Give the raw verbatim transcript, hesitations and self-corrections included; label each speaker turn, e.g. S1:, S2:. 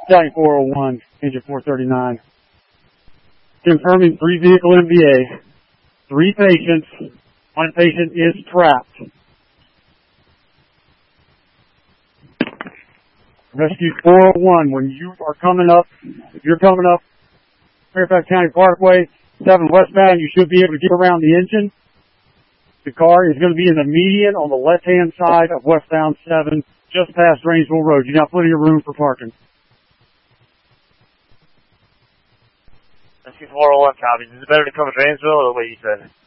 S1: County four oh one, engine four thirty-nine. Confirming three vehicle M V A. Three patients. One patient is trapped. Rescue four oh one, when you are coming up, if you're coming up Fairfax County Parkway, seven westbound, you should be able to get around the engine. The car is going to be in the median on the left-hand side of westbound seven, just past Rangeville Road. You got plenty of room for parking.
S2: Rescue four oh one, copy. Is it better to come to Rangeville or the way you said?